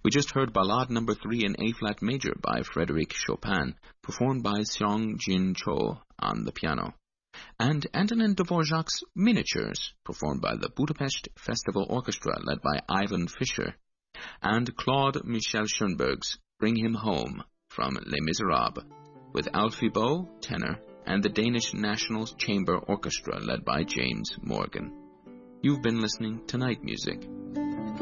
We just heard Ballade Number 3 in A-flat major by Frédéric Chopin, performed by Seong Jin Cho on the piano, and Antonin Dvorak's Miniatures, performed by the Budapest Festival Orchestra, led by Ivan Fischer, and Claude Michel Schoenberg's Bring Him Home from Les Miserables, with Alfie Boe, tenor, and the Danish National Chamber Orchestra, led by James Morgan. You've been listening to Night Music.